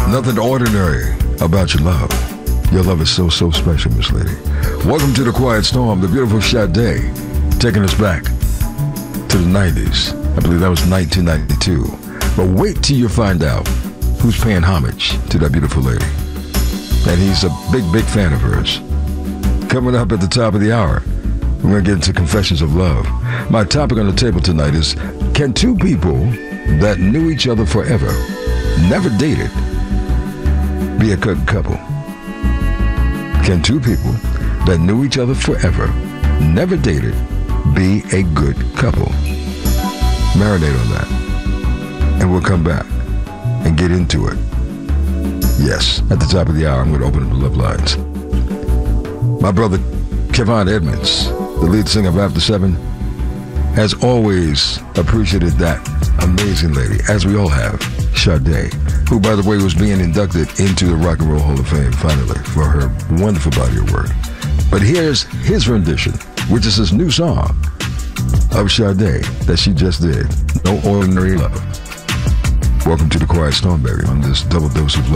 Nothing ordinary about your love. Your love is so, so special, Miss Lady. Welcome to the Quiet Storm, the beautiful Sade, taking us back to the 90s. I believe that was 1992. But wait till you find out who's paying homage to that beautiful lady. And he's a big, big fan of hers. Coming up at the top of the hour, we're going to get into Confessions of Love. My topic on the table tonight is, can two people that knew each other forever, never dated, be a good couple? Can two people that knew each other forever, never dated, be a good couple? Marinate on that. And we'll come back and get into it. Yes, at the top of the hour, I'm going to open up the love lines. My brother, Kevon Edmonds, the lead singer of After 7, has always appreciated that amazing lady, as we all have, Sade, who, by the way, was being inducted into the Rock and Roll Hall of Fame, finally, for her wonderful body of work. But here's his rendition, which is his new song of Sade that she just did, No Ordinary Love. Welcome to the Quiet Storm, baby, on this double dose of love.